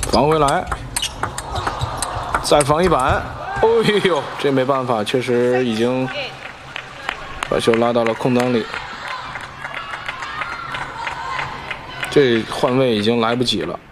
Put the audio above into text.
防回来，再防一板。哦呦，这没办法，确实已经把球拉到了空当里。这换位已经来不及了。